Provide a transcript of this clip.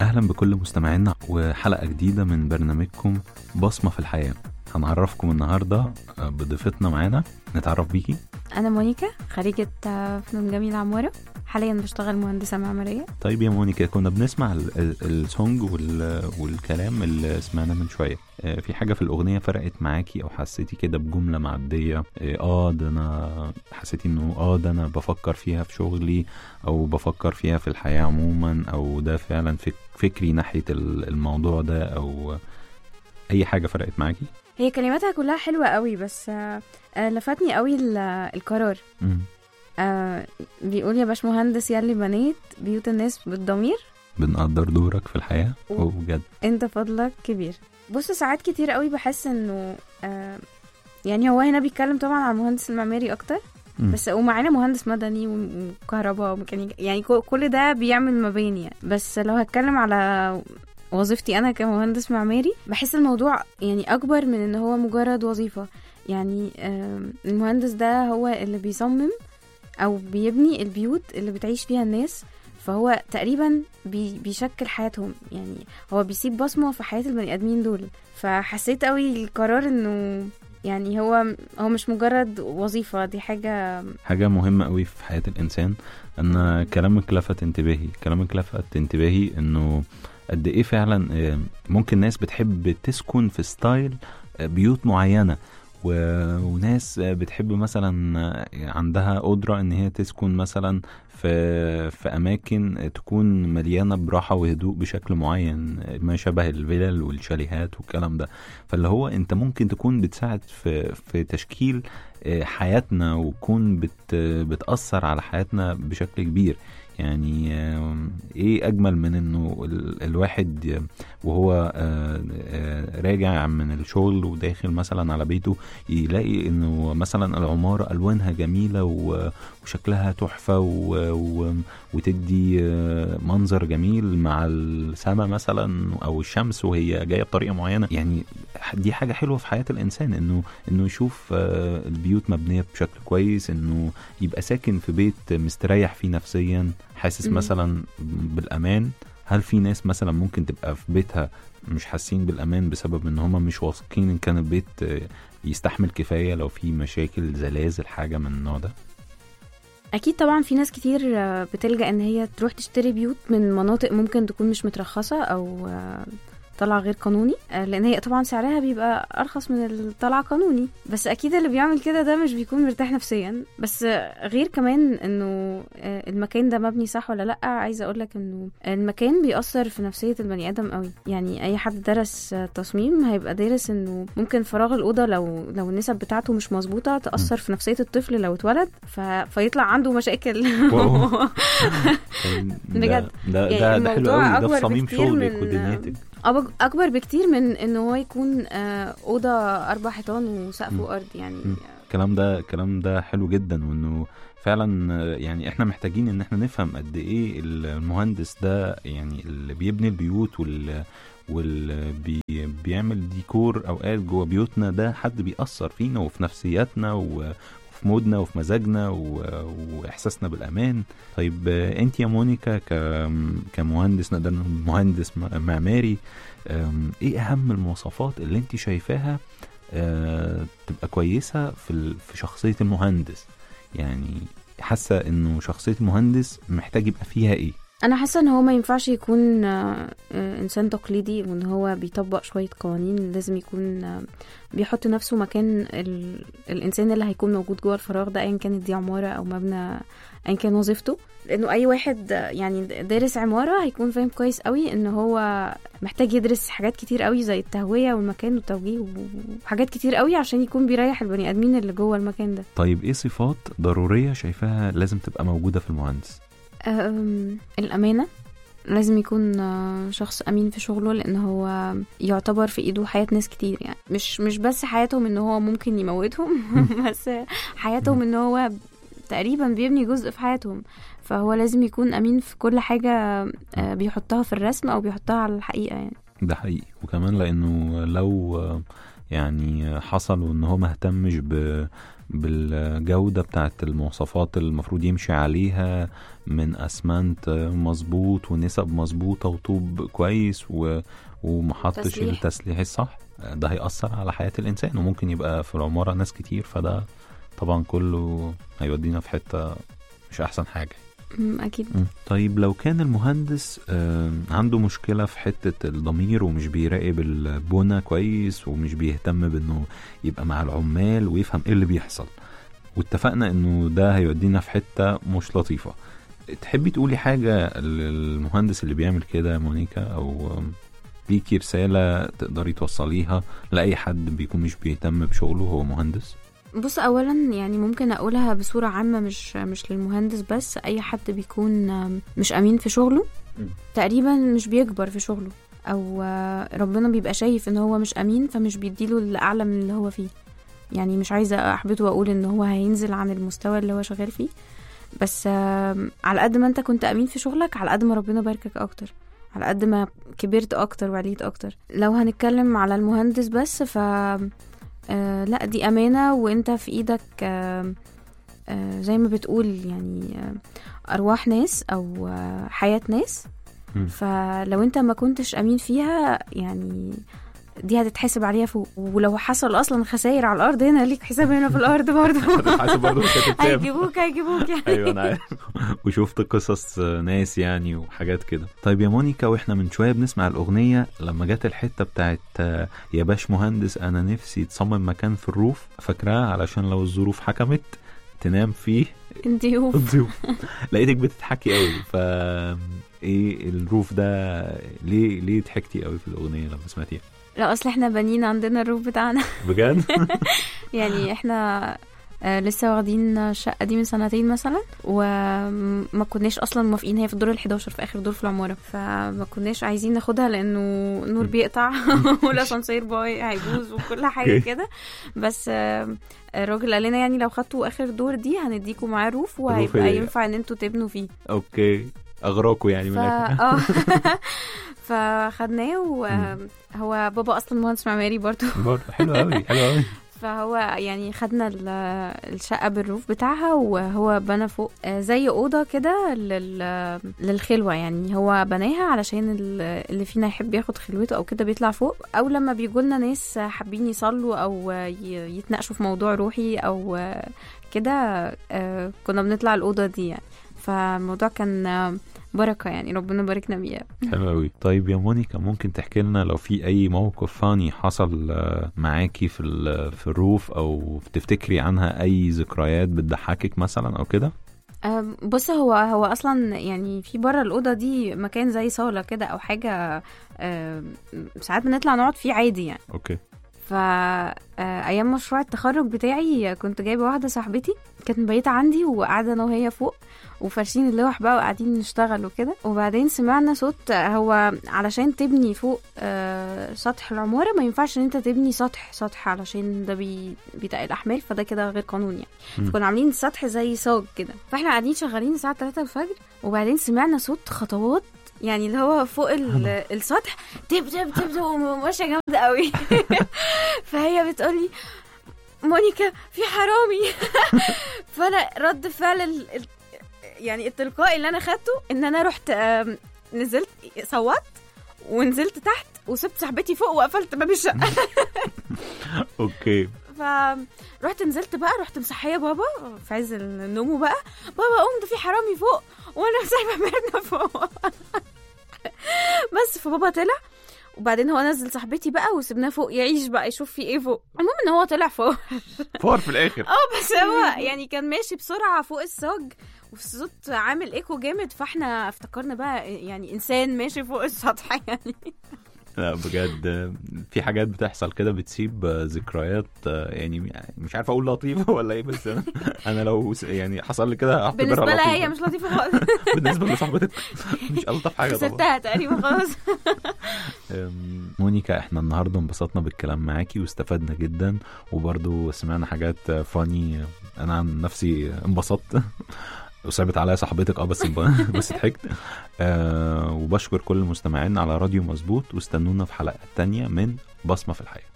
أهلا بكل مستمعينا وحلقة جديدة من برنامجكم بصمة في الحياة. هنعرفكم النهاردة بضيفتنا معانا. نتعرف بيكي. أنا مونيكا، خريجة فنون جميلة عمارة، حاليا بشتغل مهندسة معمارية. طيب يا مونيكا، كنا بنسمع السونج والكلام اللي سمعنا من شوية. في حاجة في الأغنية فرقت معاكي أو حسيتي كده بجملة معدية؟ ده أنا حسيتي إنه ده أنا بفكر فيها في شغلي أو بفكر فيها في الحياة عموما، أو ده فعلا فكري ناحية الموضوع ده، أو أي حاجة فرقت معاكي؟ هي كلماتها كلها حلوة قوي، بس لفتني قوي القرار. بيقول يا باش مهندس ياللي بنيت بيوت الناس بالضمير، بنقدر دورك في الحياة وبجد انت فضلك كبير. بص، ساعات كتير قوي بحس انه يعني هو هنا بيتكلم طبعا عن المهندس المعماري اكتر، بس ومعانا مهندس مدني وكهرباء وميكانيكا، يعني كل ده بيعمل مباني يعني. بس لو هتكلم على وظيفتي انا كمهندس معماري، بحس الموضوع يعني اكبر من ان هو مجرد وظيفة. يعني المهندس ده هو اللي بيصمم او بيبني البيوت اللي بتعيش فيها الناس، فهو تقريبا بيشكل حياتهم، يعني هو بيسيب بصمة في حياة البني ادمين دول. فحسيت قوي القرار انه يعني هو مش مجرد وظيفة، دي حاجة مهمة قوي في حياة الانسان. ان كلامك لفت انتباهي انه قد ايه فعلا ممكن ناس بتحب تسكن في ستايل بيوت معينة، وناس بتحب مثلا عندها قدرة ان هي تسكن مثلا في اماكن تكون مليانة براحة وهدوء بشكل معين، ما شبه الفيلل والشاليهات والكلام ده. فاللي هو انت ممكن تكون بتساعد في تشكيل حياتنا، وتكون بتأثر على حياتنا بشكل كبير. يعني ايه اجمل من انه الواحد وهو راجع من الشغل وداخل مثلا على بيته يلاقي انه مثلا العمارة الوانها جميلة وشكلها تحفة وتدي منظر جميل مع السماء مثلا او الشمس وهي جاية بطريقة معينة. يعني دي حاجة حلوة في حياة الانسان، انه يشوف البيوت مبنية بشكل كويس، انه يبقى ساكن في بيت مستريح فيه نفسيا، حاسس مثلا بالامان. هل في ناس مثلا ممكن تبقى في بيتها مش حاسين بالامان بسبب ان هم مش واثقين ان كان البيت يستحمل كفاية لو في مشاكل زلازل حاجة من النوع ده؟ اكيد طبعا في ناس كتير بتلجأ ان هي تروح تشتري بيوت من مناطق ممكن تكون مش مترخصة او طلع غير قانوني، لان هي طبعا سعرها بيبقى ارخص من الطلع قانوني. بس اكيد اللي بيعمل كده ده مش بيكون مرتاح نفسيا. بس غير كمان انه المكان ده مبني صح ولا لا، عايزه اقولك انه المكان بيأثر في نفسيه البني ادم قوي. يعني اي حد درس تصميم هيبقى دارس انه ممكن فراغ الاوضه لو النسب بتاعته مش مظبوطه تأثر في نفسيه الطفل لو اتولد، فيطلع عنده مشاكل. بجد ده حلو قوي، ده في صميم شغلك ودنيتك اكبر بكتير من انه هو يكون اوضه 4 حيطان وسقف وارض. يعني الكلام ده حلو جدا، وانه فعلا يعني احنا محتاجين ان احنا نفهم قد ايه المهندس ده، يعني اللي بيبني البيوت واللي بيعمل ديكور اوقات جوه بيوتنا، ده حد بيأثر فينا وفي نفسياتنا وفي مودنا وفي مزاجنا واحساسنا بالامان. طيب انت يا مونيكا كمهندس، نقدر نقول مهندس معماري، ايه اهم المواصفات اللي انت شايفاها تبقى كويسة في شخصية المهندس؟ يعني حاسة انه شخصية المهندس محتاج يبقى فيها ايه؟ انا حاسه ان هو ما ينفعش يكون انسان تقليدي وان هو بيطبق شويه قوانين. لازم يكون بيحط نفسه مكان الانسان اللي هيكون موجود جوه الفراغ ده، ايا كانت دي عماره او مبنى، ايا كان وظيفته. لانه اي واحد يعني دارس عماره هيكون فاهم كويس قوي ان هو محتاج يدرس حاجات كتير قوي زي التهويه والمكان والتوجيه وحاجات كتير قوي عشان يكون بيريح البني ادمين اللي جوه المكان ده. طيب ايه صفات ضروريه شايفاها لازم تبقى موجوده في المهندس؟ الأمانة، لازم يكون شخص أمين في شغله، لأن هو يعتبر في إيده حياة ناس كتير. يعني مش بس حياتهم إن هو ممكن يموتهم بس حياتهم إن هو تقريبا بيبني جزء في حياتهم. فهو لازم يكون أمين في كل حاجة بيحطها في الرسم أو بيحطها على الحقيقة. يعني ده حقيقي. وكمان لأنه لو يعني حصل وإن هو مهتمش بالجودة بتاعت المواصفات المفروض يمشي عليها، من اسمنت مظبوط ونسب مظبوطة وطوب كويس ومحطش التسليح الصح، ده هيأثر على حياة الإنسان، وممكن يبقى في العمارة ناس كتير، فده طبعا كله هيودينا في حتة مش أحسن حاجة. أكيد. طيب لو كان المهندس عنده مشكلة في حتة الضمير ومش بيراقب البنى كويس ومش بيهتم بأنه يبقى مع العمال ويفهم إيه اللي بيحصل، واتفقنا أنه ده هيودينا في حتة مش لطيفة، تحبي تقولي حاجة للمهندس اللي بيعمل كده مونيكا، أو ليكي رسالة تقدري توصليها لأي حد بيكون مش بيهتم بشغله هو مهندس؟ بص، اولا يعني ممكن اقولها بصورة عامة، مش للمهندس بس، اي حد بيكون مش امين في شغله تقريبا مش بيكبر في شغله، او ربنا بيبقى شايف ان هو مش امين فمش بيديله الاعلى من اللي هو فيه. يعني مش عايزة احبطه واقول ان هو هينزل عن المستوى اللي هو شغال فيه، بس على قد ما انت كنت امين في شغلك على قد ما ربنا باركك اكتر، على قد ما كبرت اكتر وعليت اكتر. لو هنتكلم على المهندس بس ف لا، دي امانة وانت في ايدك زي ما بتقول يعني ارواح ناس او حياة ناس. فلو انت ما كنتش امين فيها يعني دي هتتحسب عليها فوق، ولو حصل اصلا خسائر على الارض هنا ليك حساب هنا في الارض برضه. هتتحسب برضه، هيجيبوك يعني. ايوه انا عارف، وشفت قصص ناس يعني وحاجات كده. طيب يا مونيكا، واحنا من شويه بنسمع الاغنيه لما جت الحته بتاعت يا باش مهندس انا نفسي تصمم مكان في الروف، فاكراها علشان لو الظروف حكمت تنام فيه الضيوف. لقيتك بتضحكي قوي، ايه الروف ده؟ ليه ضحكتي قوي في الاغنيه لما سمعتيها؟ لا، اصل احنا بنين عندنا الروف بتاعنا. بجد؟ يعني احنا لسه واخدين الشقه دي من سنتين مثلا، وما كناش اصلا موافقين. هي في الدور ال11 في اخر دور في العماره، فما كناش عايزين ناخدها لانه النور بيقطع والاسانسير باي هيبوظ وكل حاجه كده. بس الراجل قال لنا يعني لو خدتوا اخر دور دي هنديكوا معاه روف وهيبقى ينفع ان انتوا تبنوا فيه. اوكي، اغراكوا يعني من فخدناه. وهو بابا اصلا مهندس معماري برضو. حلو قوي حلو قوي. فهو يعني خدنا الشقة بالروف بتاعها، وهو بنى فوق زي أوضة كده للخلوة. يعني هو بناها علشان اللي فينا يحب ياخد خلوته أو كده بيطلع فوق، أو لما بيجولنا ناس حابين يصلوا أو يتناقشوا في موضوع روحي أو كده كنا بنطلع الأوضة دي يعني. فالموضوع كان بركة يعني، ربنا باركنا بيها. حلو قوي. طيب يا مونيكا، ممكن تحكي لنا لو في اي موقف فاني حصل معاكي في الروف، او تفتكري عنها اي ذكريات بتضحكك مثلا او كده؟ بص، هو اصلا يعني في بره الاوضه دي مكان زي صاله كده او حاجه، ساعات بنطلع نقعد فيه عادي يعني. اوكي. ايام مشروع التخرج بتاعي كنت جايبه واحده صاحبتي كانت مبيته عندي، وقاعده انا وهي فوق وفارشين اللوح بقى وقاعدين نشتغل وكده. وبعدين سمعنا صوت. هو علشان تبني فوق سطح العماره ما ينفعش ان انت تبني سطح علشان ده بيتقل الاحمال، فده كده غير قانوني يعني. فكنا عاملين السطح زي صاج كده، فاحنا قاعدين شغالين الساعه 3 الفجر، وبعدين سمعنا صوت خطوات يعني اللي هو فوق السطح، تب وماشيه جامده قوي. فهي بتقولي مونيكا في حرامي. فانا رد فعل يعني التلقائي اللي انا خدته ان انا رحت نزلت صوت ونزلت تحت وسبت صاحبتي فوق وقفلت باب الشقه. اوكي. فرحت نزلت بقى، رحت مصحيه بابا في عز النوم بقى، بابا قوم ده في حرامي فوق، وانا سايبه ميرنا فوق. بس فبابا طلع، وبعدين هو نزل صاحبتي بقى وسبناه فوق يعيش بقى يشوف في ايه فوق. المهم ان هو طلع فوق في الاخر. بس هو يعني كان ماشي بسرعه فوق الصاج والصوت عامل ايكو جامد، فاحنا افتكرنا بقى يعني انسان ماشي فوق السطح يعني. لا بجد في حاجات بتحصل كده بتسيب ذكريات، يعني مش عارف اقول لطيفه ولا ايه، بس انا لو يعني حصل لي كده بالنسبه لها هي مش لطيفه خالص. بالنسبه لصاحبتك مش الطف حاجه طبعا. سبتها تقريبا خلاص. مونيكا، احنا النهارده انبسطنا بالكلام معاكي واستفدنا جدا، وبرضو سمعنا حاجات فاني. انا عن نفسي انبسطت وصعبت عليا صاحبتك بس ضحكت. وبشكر كل المستمعين على راديو مظبوط، واستنونا في حلقة تانية من بصمة في الحياة.